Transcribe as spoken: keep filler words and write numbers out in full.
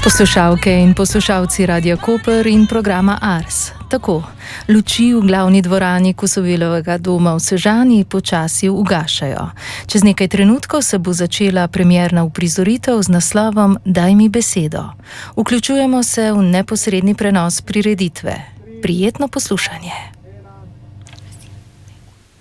Poslušalke in poslušalci Radia Koper in programa Ars. Tako, luči v glavni dvorani Kosovelovega doma v Sežani počasi ugašajo. Čez nekaj trenutkov se bo začela premierna uprizoritev z naslovom Daj mi besedo. Vključujemo se v neposredni prenos prireditve. Prijetno poslušanje.